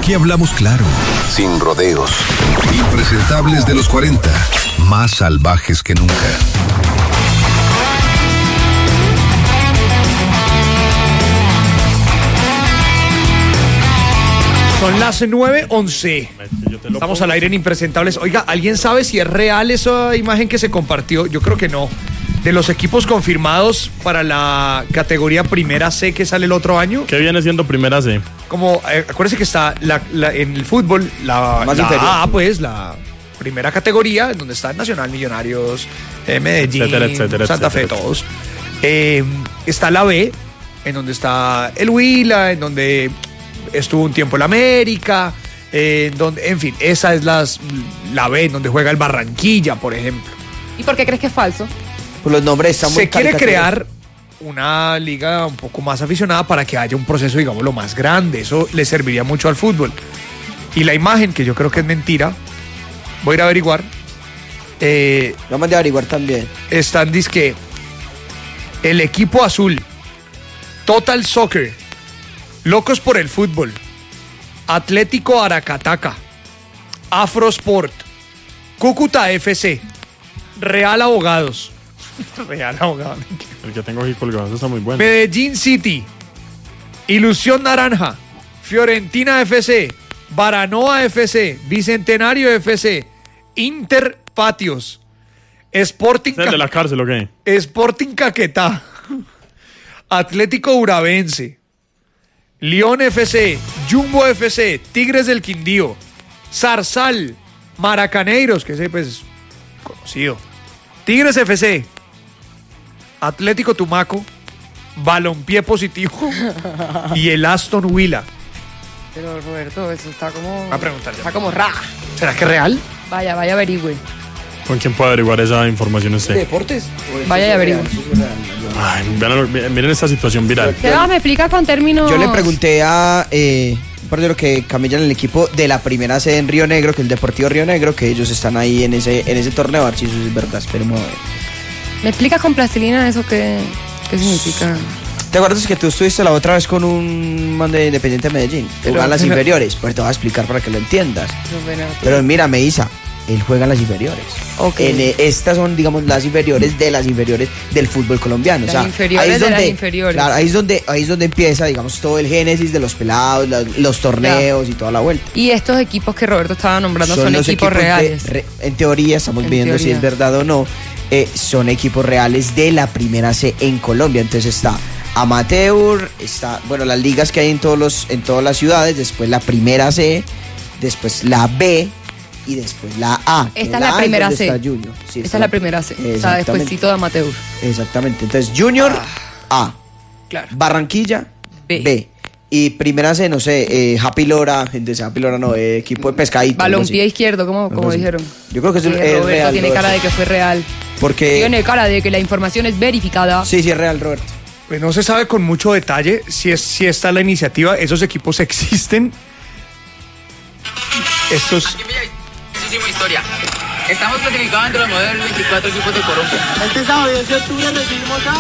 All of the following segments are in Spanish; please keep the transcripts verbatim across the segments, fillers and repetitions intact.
Aquí hablamos claro, sin rodeos. Impresentables de los cuarenta, más salvajes que nunca. Son las nueve once. Estamos al aire en Impresentables. Oiga, ¿alguien sabe si es real esa imagen que se compartió? Yo creo que no. De los equipos confirmados para la categoría Primera C que sale el otro año. ¿Qué viene siendo Primera C? Como, eh, acuérdense que está la, la, en el fútbol la, la A, pues, la primera categoría, en donde están Nacional, Millonarios, eh, Medellín, etcétera, etcétera, Santa etcétera. Fe, todos. Eh, está la B, en donde está el Huila, en donde estuvo un tiempo el América, eh, en donde, en fin, esa es las, la B, en donde juega el Barranquilla, por ejemplo. ¿Y por qué crees que es falso? Pues los nombres están muy Se quiere caricaturescos. crear una liga un poco más aficionada para que haya un proceso, digamos, lo más grande. Eso le serviría mucho al fútbol. Y la imagen, que yo creo que es mentira, voy a ir a averiguar. Eh, Lo mandé a averiguar también. están, dizque, el equipo azul, Total Soccer, Locos por el Fútbol, Atlético Aracataca, Afrosport, Cúcuta F C, Real Abogados, Real Abogados, El que tengo aquí colgado, eso está muy bueno. Medellín City, Ilusión Naranja, Fiorentina F C, Baranoa F C, Bicentenario F C, Inter Patios, Sporting, ¿Es el de la cárcel o qué? Sporting Caquetá, Atlético Urabense, León F C, Jumbo F C, Tigres del Quindío, Zarzal, Maracaneiros, que ese pues conocido, Tigres F C, Atlético Tumaco, Balompié Positivo y el Aston Villa. Pero Roberto, eso está como... A preguntar ya. Está como ra. ¿Será que es real? Vaya, vaya, averigüe. ¿Con quién puede averiguar esa información usted? ¿Deportes? Vaya y averigüe. Ay, miren, miren esta situación viral. Sebas, me explica con términos... Yo le pregunté a eh, un par de los que camellan el equipo de la primera sede en Río Negro, que es el Deportivo Río Negro, que ellos están ahí en ese, en ese torneo, a ver si eso es verdad, esperemos a ver. ¿Me explicas con plastilina eso qué, qué significa? ¿Te acuerdas que tú estuviste la otra vez con un man de Independiente de Medellín? Que juega en las inferiores, pues te voy a explicar para que lo entiendas. No, bueno, Pero mira, me Isa, él juega en las inferiores. Ok. En, eh, estas son, digamos, las inferiores de las inferiores del fútbol colombiano. Las o sea, inferiores ahí es de donde, las inferiores. Claro, ahí es donde, ahí es donde empieza, digamos, todo el génesis de los pelados, la- los torneos y toda la vuelta. Y estos equipos que Roberto estaba nombrando son, los equipos, de- reales. re- en teoría, estamos En viendo si teoría. es verdad o no. eh, son equipos reales de la primera C en Colombia. Entonces está amateur, está, bueno, las ligas que hay en todos los, en todas las ciudades, después la primera C, después la B y después la A. que Esta es la A primera donde C. está Junior. Sí, Esta es la primera C. O sea, Exactamente. despuésito de amateur. Exactamente. Entonces, Junior A, Claro. Barranquilla B. B. Y primera C, no sé, eh, Happy Lora, gente de Happy Lora no, eh, equipo de pescadito. algo Balompié así. izquierdo, como, como Algo así. dijeron. Yo creo que es, Sí, es Roberto real. tiene Roberto. cara de que fue real. Porque... Tiene cara de que la información es verificada. Sí, sí, es real, Roberto. Pues no se sabe con mucho detalle si, es, si está la iniciativa. Esos equipos existen. Estos... Aquí mira, muchísima historia. Estamos clasificados entre los modelos veinticuatro equipos de Colombia. Este sábado diez de octubre recibimos a...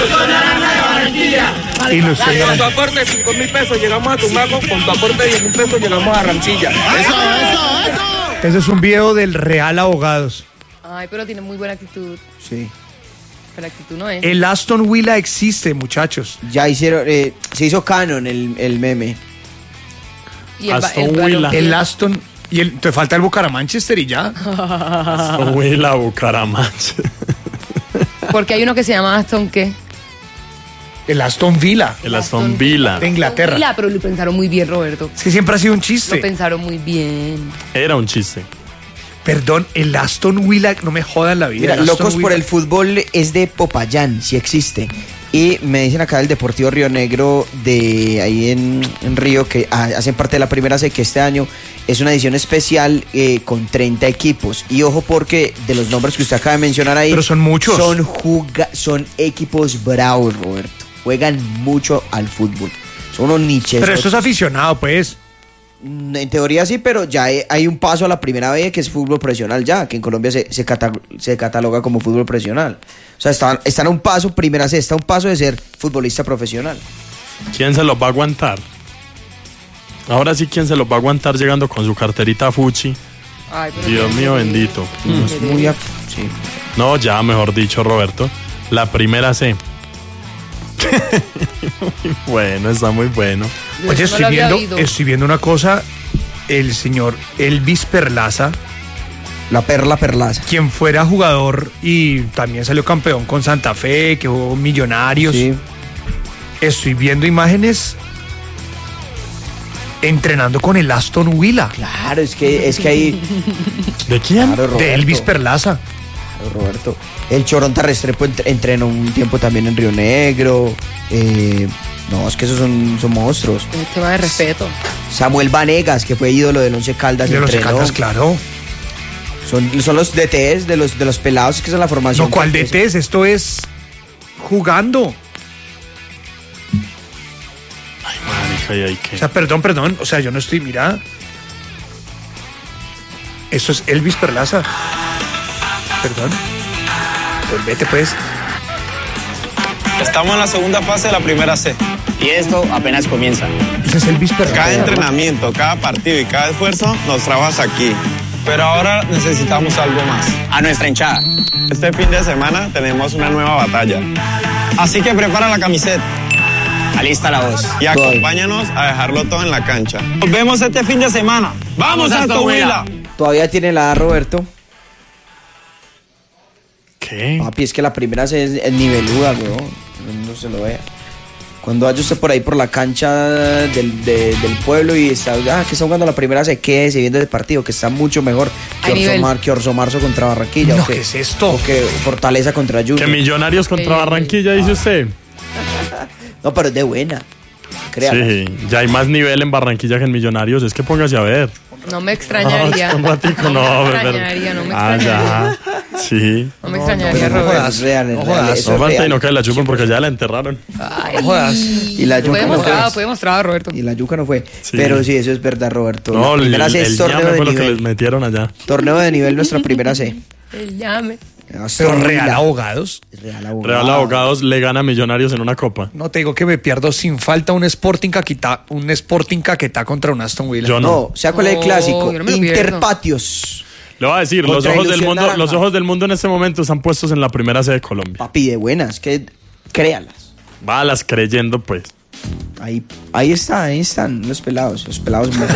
Ilusión Con tu Naranja. aporte de cinco mil pesos llegamos a Tumaco, con tu aporte de diez mil pesos llegamos a Rancilla. ¡Eso, eso, eso! Ese es un video del Real Abogados. Ay, pero tiene muy buena actitud. Sí. Pero la actitud no es. El Aston Villa existe, muchachos. Ya hicieron, eh, se hizo canon el, el meme. Y el, ba- Aston el Villa. balompié. El Aston... Y el, te falta el Bucaramanga y ya. Huila Bucaramanga. Porque hay uno que se llama Aston, ¿qué? El Aston Villa El Aston Villa. de Inglaterra. Villa, pero lo pensaron muy bien, Roberto. Es que siempre ha sido un Lo chiste. pensaron muy bien. Era un chiste. Perdón, el Aston Villa, no me jodan la vida. Mira, el Aston Locos por Villa. el Fútbol es de Popayán, sí existe. Y me dicen acá del Deportivo Río Negro de ahí en, en Río, que ah, hacen parte de la primera C, que este año es una edición especial eh, con treinta equipos. Y ojo porque de los nombres que usted acaba de mencionar ahí... Pero son muchos. Son, juga- son equipos bravos, Roberto. Juegan mucho al fútbol. Son unos niches. Pero esto es aficionado, pues. En teoría sí, pero ya hay, hay un paso a la primera B que es fútbol profesional ya, que en Colombia se, se, cata- se cataloga como fútbol profesional. O sea, están, están a un paso, primera C, está a un paso de ser futbolista profesional. ¿Quién se los va a aguantar? Ahora sí, ¿quién se los va a aguantar llegando con su carterita Fuchi? Ay, pero Dios qué mío bien. bendito. Mm, muy a- sí. No, ya mejor dicho, Roberto. La primera C. Muy bueno, está muy bueno. Yo Oye, eso estoy no lo había viendo, oído. estoy viendo una cosa. El señor Elvis Perlaza, La perla perlaza. quien fuera jugador y también salió campeón con Santa Fe, que jugó Millonarios. Sí. Estoy viendo imágenes entrenando con el Aston Villa Claro, es que, es que ahí. ¿De quién? Claro, Roberto. de Elvis Perlaza. Claro, Roberto. El Chorón Restrepo ent- entrenó un tiempo también en Río Negro. eh, no, es que esos son, son monstruos. Es tema de respeto. Samuel Vanegas, que fue ídolo del Once Caldas. De los entrenó. Caldas, claro. Son, son los D Ts de los, de los pelados que son la formación. No, ¿cuál que- D T es? Esto es jugando. Ay, marica, ¿y ahí qué? O sea, perdón, perdón. O sea, yo no estoy, mira. Eso es Elvis Perlaza. Perdón. Pues vete, pues. Estamos en la segunda fase de la primera C. Y esto apenas comienza. Ese es Elvis Cada Perlaza. entrenamiento, cada partido y cada esfuerzo nos trajo hasta aquí. Pero ahora necesitamos algo más. A nuestra hinchada. Este fin de semana tenemos una nueva batalla. Así que prepara la camiseta Alista la voz. y acompáñanos a dejarlo todo en la cancha. Nos vemos este fin de semana. ¡Vamos, Aston Villa! Todavía tiene la A, Roberto. ¿Qué? Papi, es que la primera C es, es niveluda, weón. No se lo vea. Cuando vaya usted por ahí por la cancha del, de- del pueblo y está, ah, que está jugando la primera C, ¿qué? Se viene de partido, que está mucho mejor que A Orso, nivel. Mar- que Orso Marzo contra Barranquilla. No, o que, ¿qué es esto? O que Fortaleza contra Que Junior. Millonarios contra Eh. Barranquilla, dice usted. No, pero es de buena. Créala. Sí, ya hay más nivel en Barranquilla que en Millonarios. Es que póngase a ver. No me extrañaría. No, un ratico, no. No me pero- extrañaría, no me Ah, extrañaría. ya. Sí. No me extrañaría, Pero no Roberto. jodas, es real, es No real, jodas. eso No es falta y real. no que la chupen porque ya la enterraron. Ay. No jodas. Y la yuca Puede no mostrado, fue. puede mostrado, Roberto. Y la yuca no fue. Sí. Pero sí, eso es verdad, Roberto. No, la el, primera C el es torneo llame de fue lo que les nivel. metieron allá. Torneo de nivel, nuestra primera C. El llame. Pero Real Abogados. Real Abogados. Real Abogados le gana a Millonarios en una copa. No te digo que me pierdo sin falta un Sporting Caquetá, un Sporting Caquetá contra un Aston Villa. Yo no. No, ¿sea cuál es el No, clásico? yo no me lo pierdo. Interpatios. Le voy a decir, los Contra ojos, del Ilusión mundo, Naranja. los ojos del mundo en este momento están puestos en la primera C de Colombia. Papi, de buenas, que créalas. Balas creyendo, pues. Ahí, ahí está, ahí están los pelados. Los pelados me-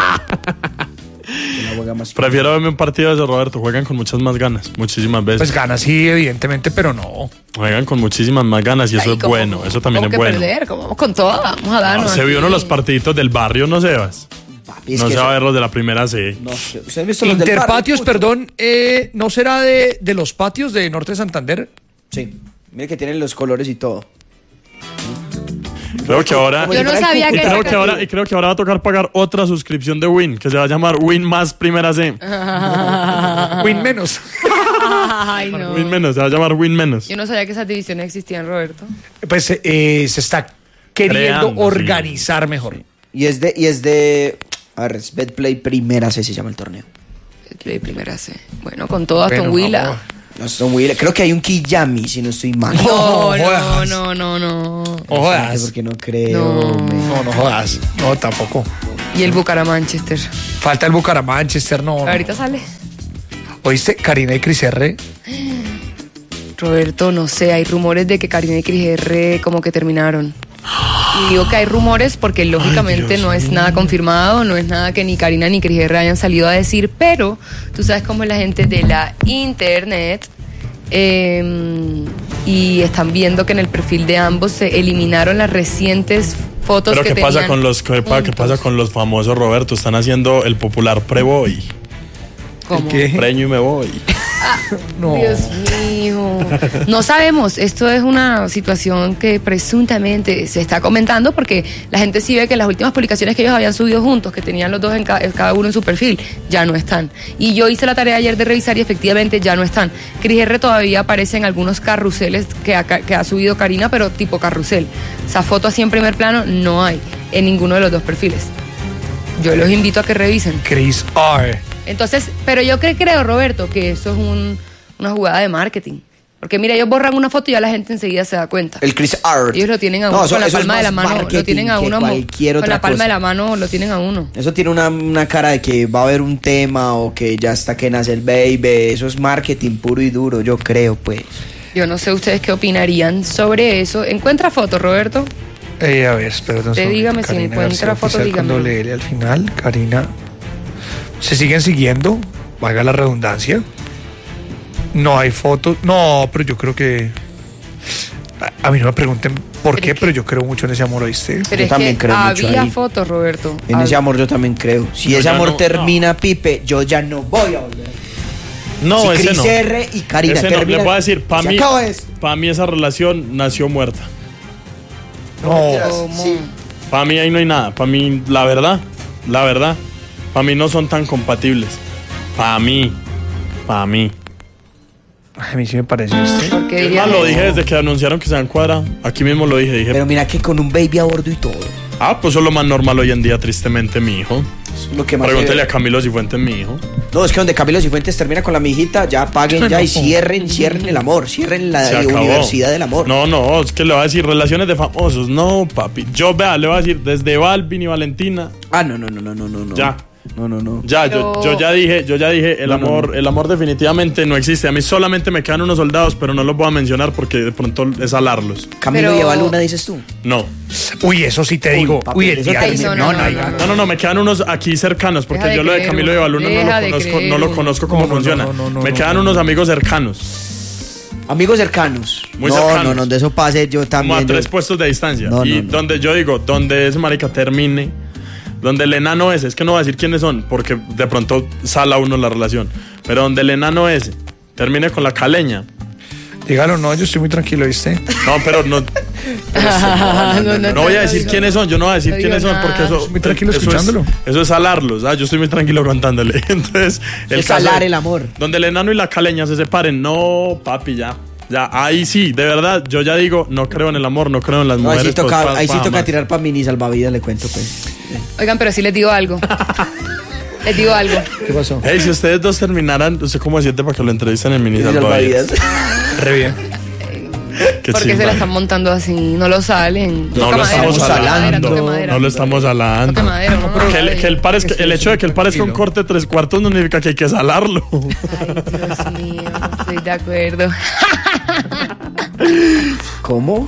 la juega más que- Prefiero verme un partido de esos, Roberto. Juegan con muchas más ganas, muchísimas veces. Pues gana, sí, evidentemente, pero no. Juegan con muchísimas más ganas y eso Ay, es ¿cómo- bueno. Eso también cómo es que bueno. perder? ¿Cómo vamos con todo? Vamos a darnos. Se vio uno aquí. los partiditos del barrio, no Sebas. Papi, es No que se va a eso- ver los de la primera C. no, ¿usted ha visto los del Interpatios, barrio? perdón, eh, ¿no será de, de los patios de Norte de Santander? Sí. Mire que tienen los colores y todo. Creo que ahora. Yo no sabía y que creo era que ahora y creo que ahora va a tocar pagar otra suscripción de Win, que se va a llamar Win más primera C. Win menos. Ay, no. Win menos, se va a llamar Win menos. Yo no sabía que esas divisiones existían, Roberto. Pues eh, se está queriendo Creando, sí. organizar mejor. Y es de, y es de. A ver, es Betplay Primera C se llama el torneo. De primera C. Bueno, con todo Aston Bueno, Villa. vamos. No, son muy- creo que hay un Kiyami, si no estoy mal. No, No, no, jodas. no, no, no. No No jodas. sé, porque no creo. No. hombre. No, no jodas. No, tampoco. Y el Bucaramanga-Manchester. Falta el Bucaramanga-Manchester, no. no. Ahorita sale. ¿Oíste? Karina y Cris R. Roberto, no sé, hay rumores de que Karina y Cris R como que terminaron. Y digo que hay rumores porque lógicamente Dios no es mío. nada confirmado, no es nada que ni Karina ni Cris R hayan salido a decir, pero tú sabes cómo es la gente de la internet eh, y están viendo que en el perfil de ambos se eliminaron las recientes fotos Pero que qué pasa tenían con los qué, pa- qué juntos. pasa con los famosos, Roberto, están haciendo el popular pre-boy. ¿Cómo? ¿Qué? Preño y me voy. No. Dios mío. No sabemos, esto es una situación que presuntamente se está comentando porque la gente sí ve que las últimas publicaciones que ellos habían subido juntos, que tenían los dos en ca- cada uno en su perfil, ya no están. Y yo hice la tarea ayer de revisar y efectivamente ya no están. Cris R todavía aparece en algunos carruseles que ha, ca- que ha subido Karina, pero tipo carrusel. Esa foto así en primer plano no hay en ninguno de los dos perfiles. Yo los invito a que revisen. Chris R. Entonces, pero yo cre- creo, Roberto, que eso es un- una jugada de marketing. Porque mira, ellos borran una foto y ya la gente enseguida se da cuenta. El Chris Art. Ellos lo tienen a uno No, eso- con la eso es palma de la más mano, lo marketing tienen a que uno cualquier con otra la palma cosa. de la mano, lo tienen a uno. Eso tiene una, una cara de que va a haber un tema o que ya está que nace el baby. Eso es marketing puro y duro, yo creo, pues. Yo no sé ustedes qué opinarían sobre eso. ¿Encuentra foto, Roberto? Eh, a ver, espérate un Usted segundo. dígame si Karina encuentra García foto, Oficial dígame. con doble L al final, Karina. ¿Se siguen siguiendo? Valga la redundancia. No hay fotos. No, pero yo creo que... A, a mí no me pregunten por Pero qué, es que- pero yo creo mucho en ese amor, ¿oíste? Pero Yo es también que creo mucho había ahí. fotos, Roberto. En ese Había- amor yo también creo. Si Yo ese ya amor no- termina, Pipe, yo ya no voy a volver. No, si ese Cris no. R y Karina Ese no, terminan, le voy a decir, para se mí, acaba esto. para mí esa relación nació muerta. No. ¿Cómo? Sí. Para mí ahí no hay nada. Para mí, la verdad, la verdad, para mí no son tan compatibles. Para mí, para mí. A mí sí me parece, ¿viste? ¿Por qué Es dirían más, lo eso? dije desde que anunciaron que se dan cuadra. Aquí mismo lo dije. Dije, Pero mira que con un baby a bordo y todo. ah, pues eso es lo más normal hoy en día, tristemente, mi hijo. Eso es lo que más Pregúntele se a ve. Camilo Cifuentes, mi hijo. No, es que donde Camilo Cifuentes termina con la mijita, ya paguen ya y cierren, cierren el amor, cierren la Se acabó. universidad del amor. No, no, es que le va a decir relaciones de famosos. No, papi. Yo, vea, le voy a decir desde Balvin y Valentina. Ah, no, no, no, no, no, no. no. Ya. No, no, no. Ya, Pero- yo, yo ya dije, yo ya dije, el No, no, amor, no. el amor definitivamente no existe. A mí solamente me quedan unos soldados, pero no los voy a mencionar porque de pronto es alarlos. Camilo Pero- y Eva Luna, dices tú. No. Uy, eso sí te digo. papi, Uy, el eso día Ay, que no, se- no, no, hay- no, No, no, no, me quedan unos aquí cercanos porque Deja de yo lo de creer, Camilo y Evaluna no deja lo de conozco, creer, no lo uno. conozco cómo No, no, funciona. no, no, no, me no, quedan no, unos no. amigos cercanos, Amigos cercanos. Muy no, cercanos. no, no, de eso pase yo como también. a yo- tres puestos de distancia. No, y no, no. donde yo digo, donde ese marica termine, donde el enano ese, es que no voy a decir quiénes son, porque de pronto sala uno la relación, pero donde el enano ese termine con la caleña. Dígalo, no, yo estoy muy tranquilo, ¿viste? No, pero no, no, no, no voy a no decir digo- quiénes son, yo no voy a decir no quiénes digo son, porque nada. eso, Muy tranquilo eso escuchándolo. Es, eso es salarlos, ah, yo estoy muy tranquilo contándole. Entonces, el Es caso salar es- el amor. Donde el enano y la caleña se separen, no, papi, ya. Ya, ahí sí, de verdad, yo ya digo, no creo en el amor, no creo en las No, ahí mujeres. sí toca, pues, pa- ahí sí pa- toca jamás. tirar para mini salvavidas, le cuento pues. Oigan, pero sí les digo algo. Les digo algo. ¿Qué pasó? Hey, si ustedes dos terminaran, no sé cómo siente para que lo entrevisten en Mini Mini Salvavidas. salvavidas. Re bien. Qué Porque se chimba. la están montando así, no lo salen. No Toca lo madera, estamos toca madera, hablando. toca madera. No lo estamos hablando. Toque madera, no, no, Que el, ay. que el par es- que el hecho de que el par es con Tranquilo. corte de tres cuartos no significa que hay que salarlo. Ay, Dios mío, no estoy de acuerdo. ¿Cómo?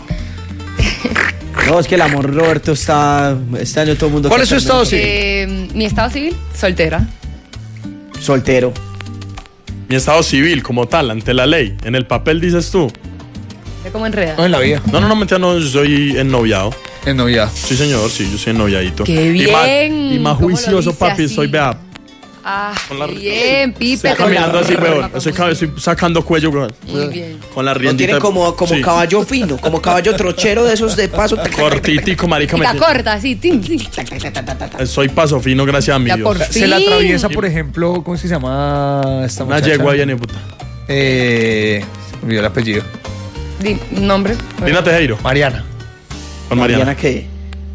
No, es que el amor, Roberto, está. Este año todo el mundo. ¿Cuál es su está estado civil? Eh, mi estado civil, soltera. soltero. Mi estado civil, como tal, ante la ley. En el papel dices tú. ¿Ve cómo enreda? No, en la vida. No, no, no, mentira, no, yo soy ennoviado. En novia. Sí, señor, sí, yo soy ennoviadito. ¡Qué Y más, bien! y más ¿Cómo lo juicioso, dice papi, así? soy, vea. Ah, Con la- qué bien, Pipe. Estoy con la- caminando así, weón. Muy Estoy, ca- estoy sacando cuello, weón. bien. Con la Lo riendita. tiene como, como Sí. caballo fino, como caballo trochero de esos de paso. Cortitico, marica. Pica me- corta, así. tin, tin. Soy paso fino, gracias a mi Ya Dios. por Se la fin. atraviesa, por ejemplo, ¿cómo es que se llama esta Una muchacha? yegua bien, puta. Eh, me olvidó el apellido. Di- nombre. Dina Tejero, Mariana. con Mariana. Mariana, ¿qué?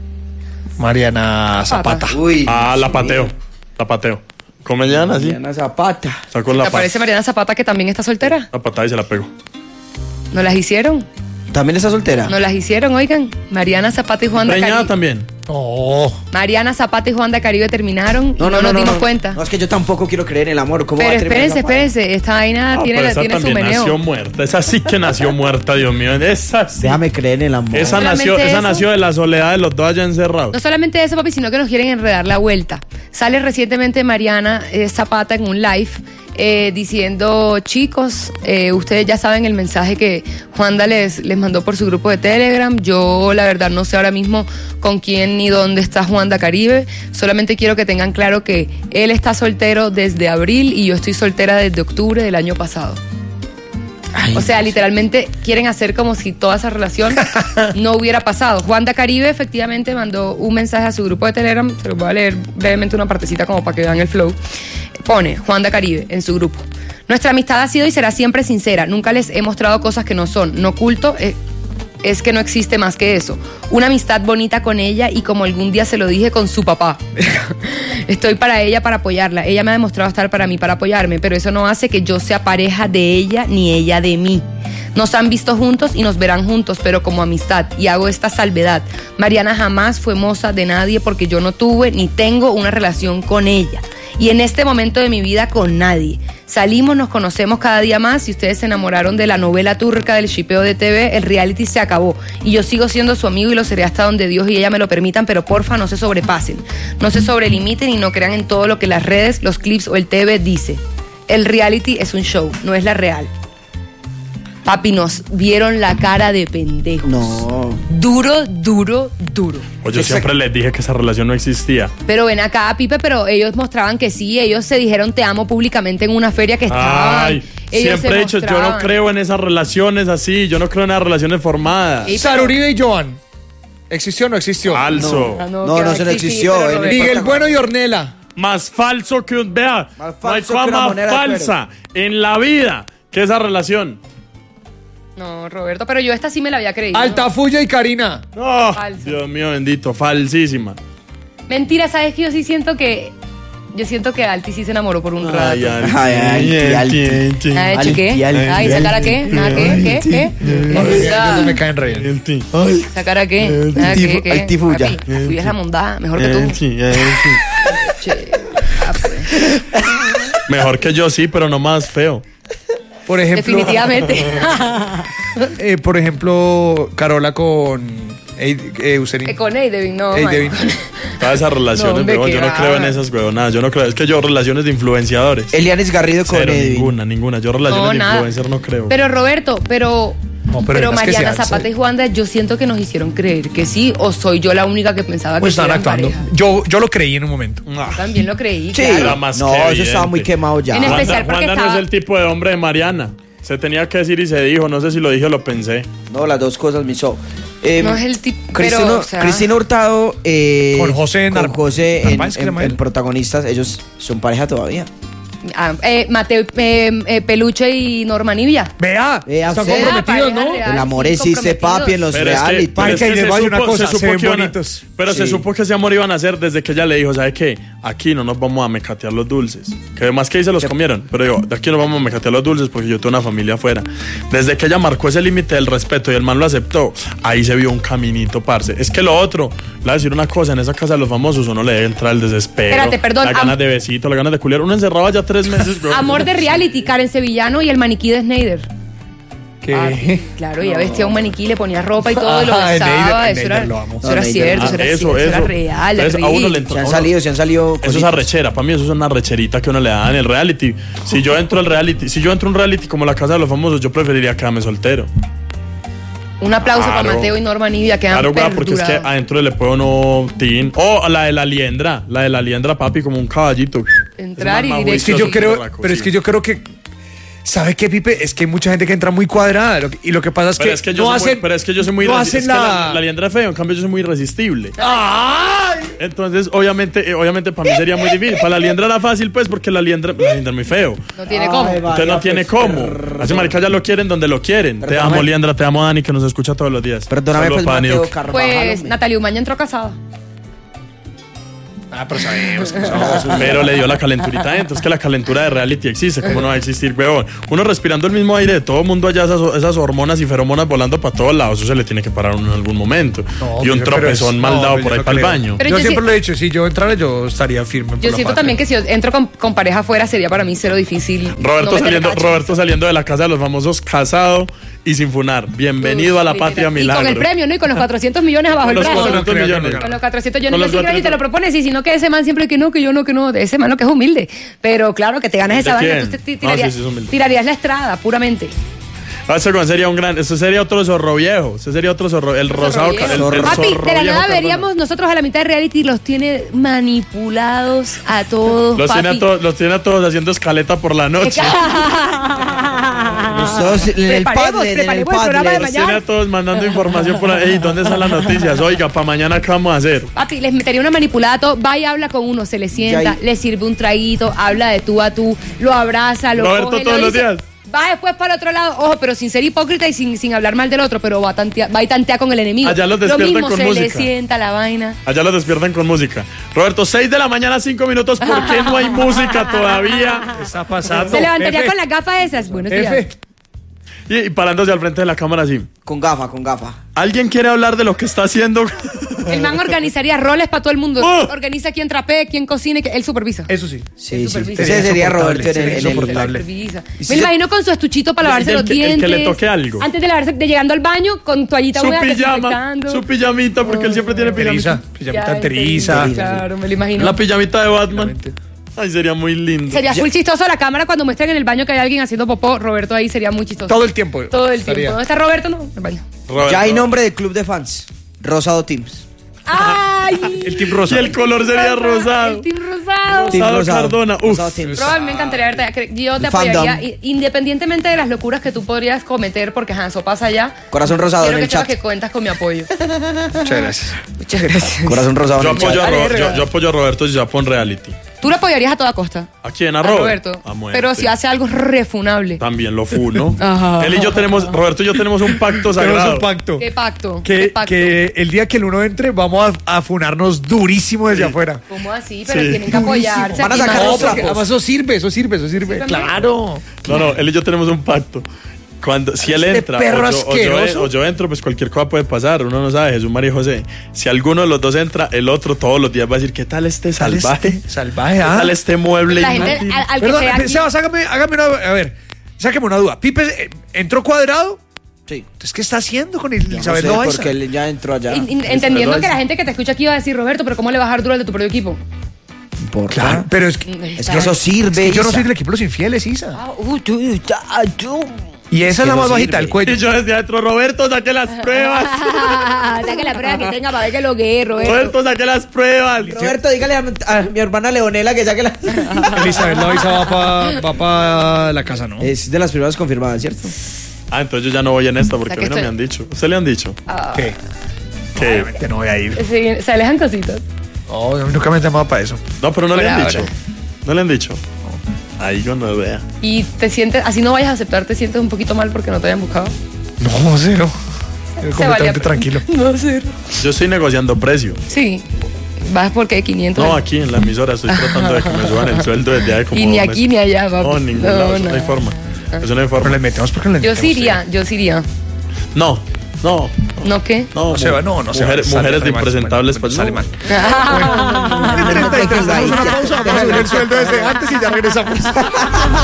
Mariana Zapata. Uy. Ah, la Dios pateo. mío. La pateo. Como Mariana, sí. Mariana Zapata. Sacó ¿Te la, pa parece Mariana Zapata que también está soltera? la patada y se la pegó. ¿No las hicieron? ¿También está soltera? ¿No las hicieron, oigan? Mariana Zapata y Juan de Preñada Caribe. también. No. Mariana Zapata y Juan de Caribe terminaron y no, nos dimos cuenta. No, es que yo tampoco quiero creer en el amor. ¿Cómo Pero va a terminar espérense, esa vaina? espérense. Esta vaina Ah, tiene, pero la- esa tiene su también nació meneo. muerta. Esa sí que nació muerta, Dios mío. Esa sí. Déjame creer en el amor. Esa solamente nació, esa eso. nació de la soledad de los dos allá encerrados. No solamente eso, papi, sino que nos quieren enredar la vuelta. Sale recientemente Mariana eh, Zapata en un live eh, diciendo, chicos, eh, ustedes ya saben el mensaje que Juanda les, les mandó por su grupo de Telegram. Yo, la verdad, no sé ahora mismo con quién ni dónde está Juanda Caribe. Solamente quiero que tengan claro que él está soltero desde abril y yo estoy soltera desde octubre del año pasado. Ay, O sea, literalmente quieren hacer como si toda esa relación no hubiera pasado. Juanda Caribe efectivamente mandó un mensaje a su grupo de Telegram, se los voy a leer brevemente una partecita como para que vean el flow. Pone Juanda Caribe en su grupo. Nuestra amistad ha sido y será siempre sincera. Nunca les he mostrado cosas que no son. No oculto, eh, es que no existe más que eso. Una amistad bonita con ella y como algún día se lo dije con su papá. Estoy para ella para apoyarla. Ella me ha demostrado estar para mí para apoyarme, pero eso no hace que yo sea pareja de ella ni ella de mí. Nos han visto juntos y nos verán juntos, pero como amistad. Y hago esta salvedad. Mariana jamás fue moza de nadie porque yo no tuve ni tengo una relación con ella. Y en este momento de mi vida con nadie. Salimos, nos conocemos cada día más y ustedes se enamoraron de la novela turca del shipeo de T V, el reality se acabó. Y yo sigo siendo su amigo y lo seré hasta donde Dios y ella me lo permitan, pero porfa no se sobrepasen. No se sobrelimiten y no crean en todo lo que las redes, los clips o el T V dice. El reality es un show, no es la real. Papi, nos vieron la cara de pendejos. No. Duro, duro, duro. Pues yo siempre les dije que esa relación no existía. Pero ven acá, Pipe, pero ellos mostraban que sí. Ellos se dijeron te amo públicamente en una feria que estaban. Ay, ellos siempre he dicho, yo no mostraban. creo en esas relaciones así. Yo no creo en esas relaciones formadas. Y- Sara Uribe y Joan. ¿Existió o no existió? Falso. Ah, No, que no, va a se no existir, existió, pero en el Roberto- Miguel Bueno y Ornella. Más falso que un... Vea, Más no hay falso cosa que una más moneda de falsa en la vida que esa relación. No, Roberto, pero yo esta sí me la había creído. Altafulla y Karina. No, Falso. Dios mío bendito, falsísima. Mentira, ¿sabes que yo sí siento que... Yo siento que Alti sí se enamoró por un rato. Ay, ay, Ay, ay, ay, Alti. ay, ay, ¿Ah, Alti, hecho qué? Alti, Ay, ¿esa cara qué? ¿Ah, qué? ¿Qué? ¿Qué? Ellos me caen re bien. Alti. ¿Esa cara qué? ¿Ah, qué? ¿Qué? Altifulla. Papi, Altifulla es la mondada, mejor que tú. Alti, Alti. Che, ah, pues. Mejor que yo sí, pero no más feo. Por ejemplo, Definitivamente. eh, por ejemplo, Carola con Eid- eh, Eucerin. Eh, Con Eidevin, no. Eidevin. man. Todas esas relaciones, No, hombre, weón, qué yo no va. creo en esas huevonadas. Yo no creo. Es que yo relaciones de influenciadores. Elianis Garrido con Cero, Edwin. ninguna, ninguna. Yo relaciones No, de nada. influencer no creo. Pero Roberto, pero... No, pero pero hay unas que se Mariana alzan. Zapata y Juanda, yo siento que nos hicieron creer que sí, o soy yo la única que pensaba Pues que sí están eran actuando. pareja. Yo, yo lo creí en un momento. Ah, Yo también lo creí, Sí, claro. Era más no, que eso evidente. estaba muy quemado ya. En Juanda, especial porque Juanda no estaba- es el tipo de hombre de Mariana. Se tenía que decir y se dijo. No sé si lo dije o lo pensé. No, las dos cosas me hizo. Eh, No es el tipo, Cristina, pero, o sea- Cristina Hurtado eh, Con José con Nar- José en, Narváez, que en- se llama en él. protagonistas, ellos son pareja todavía. Ah, eh, Mateo, eh, eh, Peluche y Norma Nivia. Vea, Vea, están usted. comprometidos, ¿no? Pareja real. El amor sí, existe, comprometidos. papi, en los Pero es que, reality. pero es Ay, que que se les vaya una supo- cosa, se se supo ven que iban a- bonitos. Pero se Sí. supo que ese amor iban a hacer desde que ella le dijo, ¿sabe qué? Aquí no nos vamos a mecatear los dulces. Que además que ahí se los comieron. Pero digo, de aquí no vamos a mecatear los dulces porque yo tengo una familia afuera. Desde que ella marcó ese límite del respeto y el man lo aceptó, ahí se vio un caminito, parce. Es que lo otro, le voy a decir una cosa, en esa casa de los famosos uno le debe entrar el desespero. Espérate, perdón, Las ganas am- de besito, las ganas de culiar. Uno encerrado ya tres meses, güey. Amor de reality, Karen Sevillano y el maniquí de Snyder. Que- Ah, claro, ella vestía un maniquí, le ponía ropa y todo, y lo Ah, besaba. Snyder, Eso Snyder era, lo amo. eso No, era Snyder. cierto, Ah, eso era eso, cierto, eso era eso. real. Entonces, era a uno le real. entró- Se han no, salido, se han salido. Eso es cositas. arrechera, para mí eso es una arrecherita que uno le da en el reality. Si yo entro al reality, si yo entro a un reality como la casa de los famosos, yo preferiría quedarme soltero. Un aplauso Claro. para Mateo y Norma Nivia, que han Claro, güey, porque es que perdurado. adentro le puedo no tin. O la de la liendra, la de la liendra, papi, como un caballito. Entrar Es y más directo. Es que yo juicioso, creo, berraco, pero es sí. que yo creo que, ¿sabe qué, Pipe? Es que hay mucha gente que entra muy cuadrada. lo que- Y lo que pasa es Pero que, es que yo no soy hacen, muy, pero es que yo soy muy no resi- hacen es que la... la, la liendra es feo, en cambio yo soy muy irresistible. ¡Ay! Entonces, obviamente, eh, obviamente para mí sería muy difícil. Para la liendra era fácil, pues, porque la liendra, la liendra es muy feo. No tiene cómo. Ay, va. Usted no Vaya, tiene pues, cómo. Así, marica, ya lo quieren donde lo quieren. Te Perdóname. amo, Liendra, te amo, Dani, que nos escucha todos los días. Perdóname, Saludos pues, para Mateo Daniuc. Carvajal. Pues hombre. Natalia Umaña entró casada. Ah, pero sabemos que son- Pero le dio la calenturita, entonces que la calentura de reality existe, ¿cómo no va a existir, huevón? Uno respirando el mismo aire de todo el mundo allá, esas, esas hormonas y feromonas volando para todos lados, eso se le tiene que parar a uno en algún momento. No, y un pero tropezón es- mal no, dado pero por yo ahí no para el creo. baño. Pero yo yo siempre sí- lo he dicho, si yo entrara yo estaría firme. por Yo la siento patria. también que si yo entro con, con pareja afuera sería para mí cero difícil. Roberto, no meterle saliendo, cacho. Roberto saliendo de la casa de los famosos, casado y sin funar. Bienvenido a la Literal. patria milagro. Y con el premio, ¿no? Y con los cuatrocientos millones abajo Con el los brazo. cuatrocientos No creo, millones. no Con los cuatrocientos, yo no Con me los sé que te lo cuatrocientos. propones, y sino que ese man siempre que no, que yo no, que no, de ese man lo que es humilde. Pero claro, que te ganas esa ¿De vaina, quién? tú te ti- No, tirarías, sí, sí es humilde. tirarías la estrada, puramente. Ah, ese con sería un gran, eso sería otro zorro viejo, ese sería otro zorro, el rosado, Zorro el, el viejo. zorro Papi, de la viejo nada Cardona. veríamos nosotros a la mitad de reality, los tiene manipulados a todos, Los tiene, a papi. todos, los tiene a todos haciendo escaleta por la noche. Los dos en el Preparemos, Padlet, en el preparemos el programa de Padlet. Los tiene a todos mandando información por ahí. Ey, ¿dónde están las noticias? Oiga, para mañana, ¿qué vamos a hacer? Papi, les metería una manipulada a todo. Va y habla con uno, se le sienta, Ya ahí- le sirve un traguito, habla de tú a tú, lo abraza, lo Roberto, coge, todos lo los dice. días. Va después para el otro lado, ojo, pero sin ser hipócrita y sin, sin hablar mal del otro, pero va, a tantea- va y tantea con el enemigo. Allá los lo despiertan mismo con se le música. sienta la vaina. Allá los despiertan con música. Roberto, seis de la mañana, cinco minutos. ¿Por qué no hay música todavía? ¿Qué está pasando? Se levantaría Jefe, con las gafas esas. Buenos días. Jefe. Y, y parándose al frente de la cámara así. Con gafa, con gafa. ¿Alguien quiere hablar de lo que está haciendo? El man organizaría roles para todo el mundo. ¡Oh! Organiza quién trapee, quién cocine, que él supervisa. Eso sí. Sí, Él sí. supervisa. Ese sería Roberto en el, Sería en el- insoportable. Supervisa. Y si Me se- imagino con su estuchito para lavarse El los que- el que dientes. le toque algo. Antes de lavarse, de llegando al baño con toallita Su húmeda pijama, desinfectando. su pijamita, porque él siempre tiene Teriza, pijamita. pijamita Ya, enteriza. Claro, me lo imagino. La pijamita de Batman. Ay, sería muy lindo. Sería full chistoso la cámara cuando muestren en el baño que hay alguien haciendo popó. Roberto ahí sería muy chistoso. Todo el tiempo. Todo el estaría. tiempo. ¿Dónde está Roberto? No, en el baño. Roberto. Ya hay nombre de club de fans. Rosado Teams. ¡Ay! El Team Y Rosa. el color sería rosado. El Team Rosado. Team Rosado Rosado. Cardona. Uf. Rosado Teams. Robert, me encantaría verte. allá. Yo te El fandom. apoyaría, i- independientemente de las locuras que tú podrías cometer, porque ajá, eso pasa allá. Corazón rosado Quiero en que el sepas chat. que cuentas con mi apoyo. Muchas gracias. Muchas gracias. Corazón rosado Yo en el apoyo, a chat. Ro- Dale, yo, dale. yo apoyo a Roberto si se pone reality. Tú lo apoyarías a toda costa. ¿A quién? ¿A A Robert? Roberto. A muerte. Pero si hace algo refunable. También lo full, ¿no? Ajá. Él y yo tenemos, Roberto y yo tenemos un pacto Tenemos sagrado. un pacto. ¿Qué pacto? ¿Qué Que, pacto? que el día que el uno entre, vamos a, a funarnos durísimo desde afuera. ¿Cómo así? Pero Sí. tienen que apoyarse. Van a aquí sacar no- los No, porque trapos. además eso sirve, eso sirve, eso sirve. Sí, Claro. No, no, él y yo tenemos un pacto. Cuando, si él Este entra perro o yo, o, yo, asqueroso. o yo entro, pues cualquier cosa puede pasar. Uno no sabe, Jesús, María y José. Si alguno de los dos entra, el otro todos los días va a decir, ¿qué tal este Tal salvaje? este salvaje, ¿Qué ah. tal este mueble La gente, inútil? al, al que Perdón, sea aquí- Sebas, hágame, hágame una. A ver, sáqueme una duda. Pipe eh, entró cuadrado. Sí. Entonces, ¿qué está haciendo con el No Elizabeth sé, Loaiza? porque él ya entró allá. in- in- entendiendo Loaiza. que la gente que te escucha aquí va a decir, Roberto, pero ¿cómo le vas a dar duro al de tu propio equipo? No importa. Claro, pero es que, Es que eso sirve. es que yo no Isa. soy del equipo de los infieles, Isa. Ah, uh, tú, tú, tú. Y esa es que la no más bajita sirve. del cuello. Y yo desde adentro, Roberto, saque las pruebas. Saque la prueba que tenga para ver que lo que es, Roberto. Roberto, saque las pruebas. Roberto, dígale a, a mi hermana Leonela que saque la. Elizabeth Loaiza va para va pa la casa, ¿no? Es de las primeras confirmadas, ¿cierto? Ah, entonces yo ya no voy en esta porque O a sea, mí no que me han dicho. ¿Usted le han dicho? Ah, ¿Qué? Que Obviamente no voy a ir. sí, se alejan cositas. No, a mí nunca me han llamado para eso. No, pero no Por le han ahora. dicho. No le han dicho. Ahí yo no vea. Y te sientes, así no vayas a aceptar, te sientes un poquito mal porque no te hayan buscado. No, cero. Estoy Se valía- completamente tranquilo. No, cero. Yo estoy negociando precio. Sí. Vas porque quinientos. No, aquí en la emisora estoy tratando de que me suban el sueldo desde hace como Y ni dos aquí meses. ni allá, papi. No, en ningún No, lado. Eso no hay no. forma. Eso no hay Pero forma. le metemos porque le Yo metemos. sí iría, yo sí iría. No, no, ¿No qué? no. No se va, no, no se va. Mujeres, Sale mujeres de re mal, impresentables. sale pues, sale no. mal. Ah. treinta y tres, vamos a una pausa, vamos a subir el sueldo desde antes y ya regresamos.